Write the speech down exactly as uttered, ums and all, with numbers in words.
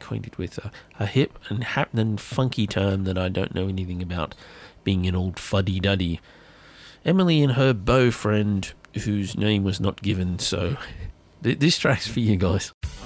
acquainted with a, a hip and happening funky term that I don't know anything about, being an old fuddy-duddy. Emily and her beau friend, whose name was not given, so th- this track's for you guys.